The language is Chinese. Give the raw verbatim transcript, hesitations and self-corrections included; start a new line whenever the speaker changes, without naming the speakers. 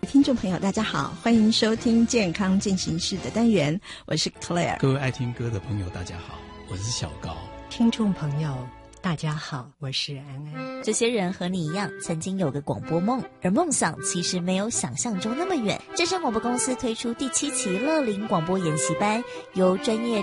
听众朋友大家好，欢迎收听健康进行式的单元，我是 Claire。
各位爱听歌的朋友大家好，我是小高。
听众朋友大家好，我是安安。
这些人和你一样曾经有个广播梦，而梦想其实没有想象中那么远。正声广播公司推出第七期乐龄广播研习班，由专业